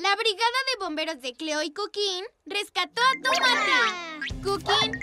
La brigada de bomberos de Cleo y Cookin rescató a Tomate. Cookin,